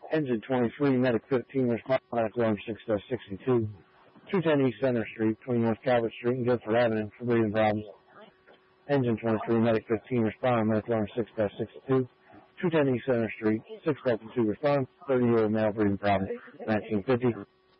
Engine 23, Medic 15, respond medical alarm 6-62. 210 East Center Street, between North Calvert Street and Guilford Avenue, for breathing problems. Engine 23, Medic 15, respond medical alarm 6-62. 210 East Center Street, 6-2, respond, 30-year-old male breathing problems, 1950.